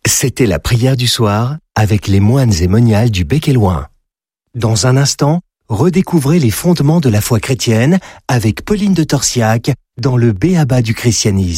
C'était la prière du soir avec les moines et moniales du Bec et Loing. Dans un instant, redécouvrez les fondements de la foi chrétienne avec Pauline de Torsiac dans le B.A.B.A. du christianisme.